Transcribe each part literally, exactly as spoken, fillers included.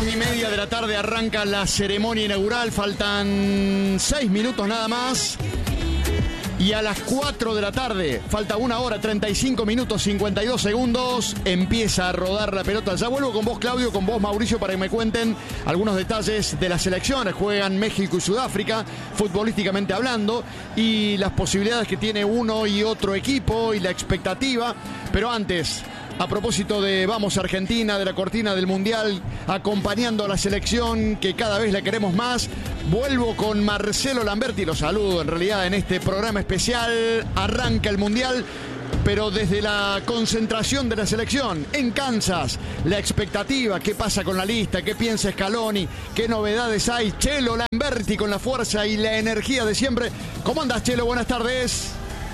Dos y media de la tarde arranca la ceremonia inaugural, faltan seis minutos nada más. Y a las cuatro de la tarde, falta una hora, treinta y cinco minutos, cincuenta y dos segundos, empieza a rodar la pelota. Ya vuelvo con vos, Claudio, con vos, Mauricio, para que me cuenten algunos detalles de las selecciones. Juegan México y Sudáfrica, futbolísticamente hablando, y las posibilidades que tiene uno y otro equipo y la expectativa. Pero antes, a propósito de Vamos Argentina, de la cortina del Mundial, acompañando a la selección que cada vez la queremos más, vuelvo con Marcelo Lamberti, lo saludo en realidad en este programa especial. Arranca el Mundial, pero desde la concentración de la selección en Kansas, la expectativa, qué pasa con la lista, qué piensa Scaloni, qué novedades hay. Chelo Lamberti con la fuerza y la energía de siempre. ¿Cómo andás, Chelo? Buenas tardes.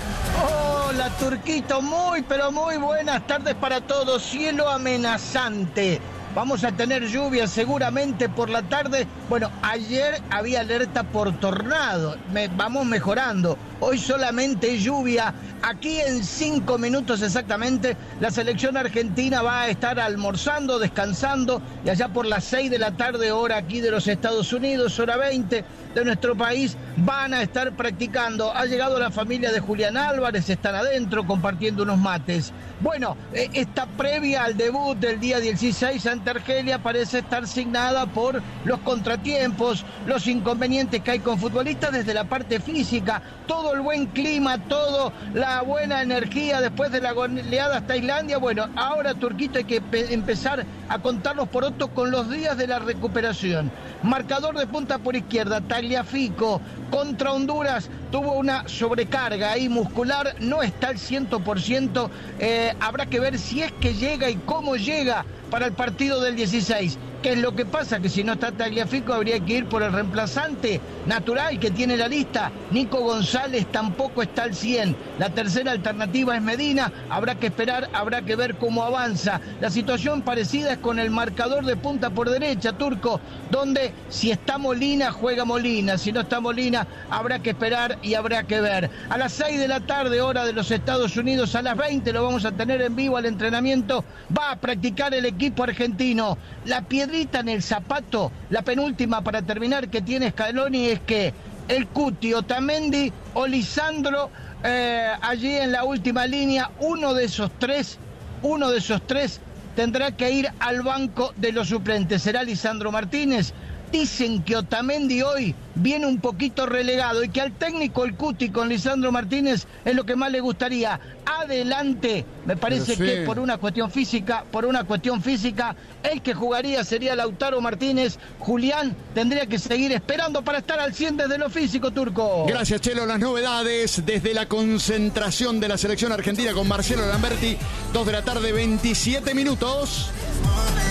Hola, Turquito, muy pero muy buenas tardes para todos. Cielo amenazante. Vamos a tener lluvia seguramente por la tarde. Bueno, ayer había alerta por tornado. Me, vamos mejorando. Hoy solamente lluvia. Aquí en cinco minutos exactamente la selección argentina va a estar almorzando, descansando. Y allá por las seis de la tarde, hora aquí de los Estados Unidos, hora veinte de nuestro país, van a estar practicando. Ha llegado la familia de Julián Álvarez, están adentro compartiendo unos mates. Bueno, eh, esta previa al debut del día dieciséis ante Argelia parece estar signada por los contratiempos, los inconvenientes que hay con futbolistas desde la parte física, todo el buen clima, toda la buena energía después de la goleada hasta Islandia. Bueno, ahora, Turquito, hay que empezar a contarlos por otro con los días de la recuperación. Marcador de punta por izquierda, Tagliafico contra Honduras, tuvo una sobrecarga ahí muscular, no está al cien por ciento, eh, habrá que ver si es que llega y cómo llega para el partido del dieciséis. ¿Qué es lo que pasa? Que si no está Tagliafico habría que ir por el reemplazante natural que tiene la lista. Nico González tampoco está al cien. La tercera alternativa es Medina. Habrá que esperar, habrá que ver cómo avanza. La situación parecida es con el marcador de punta por derecha, Turco, donde si está Molina, juega Molina. Si no está Molina, habrá que esperar y habrá que ver. A las seis de la tarde, hora de los Estados Unidos, a las veinte lo vamos a tener en vivo al entrenamiento. Va a practicar el equipo argentino. La piedrita en el zapato, la penúltima para terminar que tiene Scaloni, es que el Cuti, Otamendi o Lisandro, eh, allí en la última línea, uno de esos tres, uno de esos tres tendrá que ir al banco de los suplentes. ¿Será Lisandro Martínez? Dicen que Otamendi hoy viene un poquito relegado y que al técnico el Cuti con Lisandro Martínez es lo que más le gustaría. Adelante, me parece sí. que por una cuestión física, por una cuestión física, el que jugaría sería Lautaro Martínez. Julián tendría que seguir esperando para estar al cien desde lo físico, Turco. Gracias, Chelo. Las novedades desde la concentración de la selección argentina con Marcelo Lamberti, dos de la tarde, veintisiete minutos.